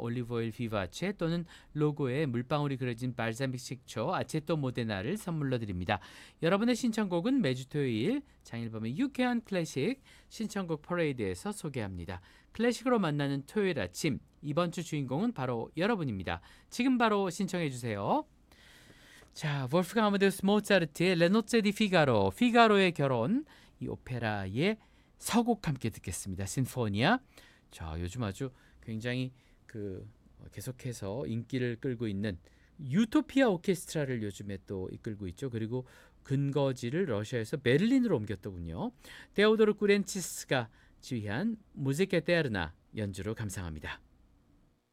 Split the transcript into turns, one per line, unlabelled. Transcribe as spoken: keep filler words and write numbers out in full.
올리브오일 비바체 또는 로고에 물방울이 그려진 발사믹 식초 아체토 모데나를 선물로 드립니다. 여러분의 신청곡은 매주 토요일 장일범의 유쾌한 클래식 신청곡 퍼레이드에서 소개합니다. 클래식으로 만나는 토요일 아침, 이번 주 주인공은 바로 여러분입니다. 지금 바로 신청해 주세요. 자, wolfgang 아마데우스 모차르트의 레노체 디 피가로, 피가로의 결혼, 이 오페라의 서곡 함께 듣겠습니다. 신포니아. 자, 요즘 아주 굉장히 그 계속해서 인기를 끌고 있는 유토피아 오케스트라를 요즘에 또 이끌고 있죠. 그리고 근거지를 러시아에서 베를린으로 옮겼더군요. 테오도르 쿠렌치스가 지휘한 무지케 테르나 연주로 감상합니다.